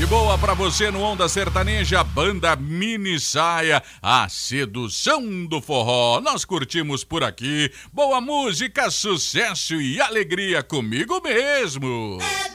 De boa pra você no Onda Sertaneja, banda Mini Saia, a sedução do forró. Nós curtimos por aqui. Boa música, sucesso e alegria comigo mesmo.